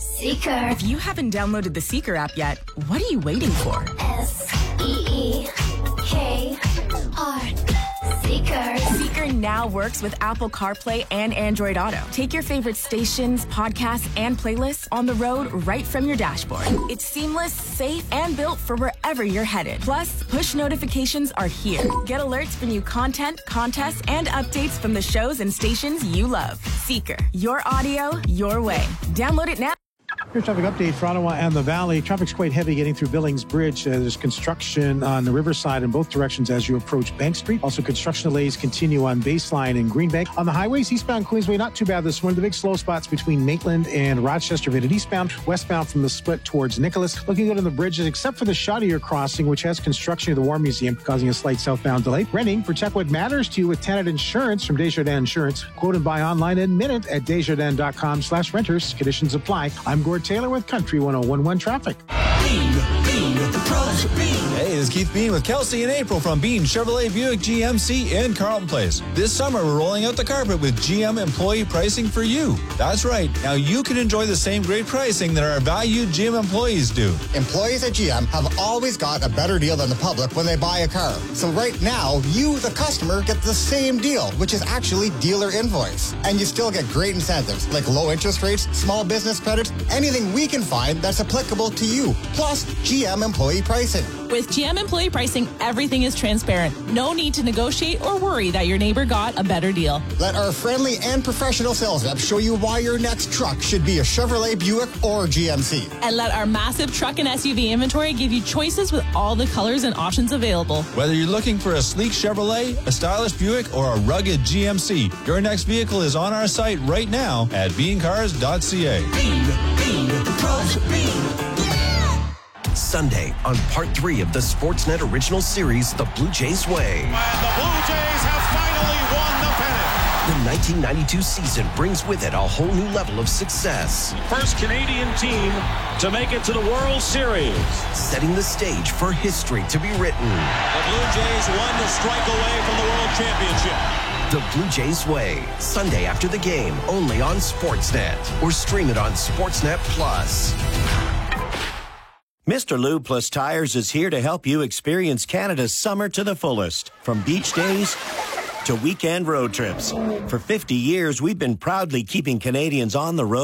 Seeker. If you haven't downloaded the Seeker app yet, what are you waiting for? S-E-E-K-R. Seeker. Seeker now works with Apple CarPlay and Android Auto. Take your favorite stations, podcasts, and playlists on the road right from your dashboard. It's seamless, safe, and built for wherever you're headed. Plus, push notifications are here. Get alerts for new content, contests, and updates from the shows and stations you love. Seeker. Your audio, your way. Download it now. Here's traffic update for Ottawa and the Valley. Traffic's quite heavy getting through Billings Bridge. There's construction on the riverside in both directions as you approach Bank Street. Also, construction delays continue on Baseline and Greenbank. On the highways, eastbound Queensway, not too bad this morning. The big slow spots between Maitland and Rochester. Headed eastbound, westbound from the split towards Nicholas. Looking good on the bridges, except for the Chaudière crossing, which has construction of the War Museum, causing a slight southbound delay. Renting, protect what matters to you with tenant insurance from Desjardins Insurance. Quote and buy online in minute at desjardins.com/renters. Conditions apply. I'm Gord Taylor with Country 101.1 Traffic. Hey, this is Keith Bean with Kelsey and April from Bean Chevrolet Buick GMC in Carlton Place. This summer, we're rolling out the carpet with GM employee pricing for you. That's right. Now you can enjoy the same great pricing that our valued GM employees do. Employees at GM have always got a better deal than the public when they buy a car. So right now, you, the customer, get the same deal, which is actually dealer invoice. And you still get great incentives like low interest rates, small business credits, anything we can find that's applicable to you. Plus, GM employee pricing. With GM employee pricing, everything is transparent. No need to negotiate or worry that your neighbor got a better deal. Let our friendly and professional sales reps show you why your next truck should be a Chevrolet, Buick, or GMC. And let our massive truck and SUV inventory give you choices with all the colors and options available. Whether you're looking for a sleek Chevrolet, a stylish Buick, or a rugged GMC, your next vehicle is on our site right now at beancars.ca. Sunday on part 3 of the Sportsnet original series, The Blue Jays Way. And the Blue Jays have finally won the pennant. The 1992 season brings with it a whole new level of success. First Canadian team to make it to the World Series. Setting the stage for history to be written. The Blue Jays 1 strike away from the World Championship. The Blue Jays Way, Sunday after the game, only on Sportsnet. Or stream it on Sportsnet Plus. Mr. Lube Plus Tires is here to help you experience Canada's summer to the fullest. From beach days to weekend road trips. For 50 years, we've been proudly keeping Canadians on the road.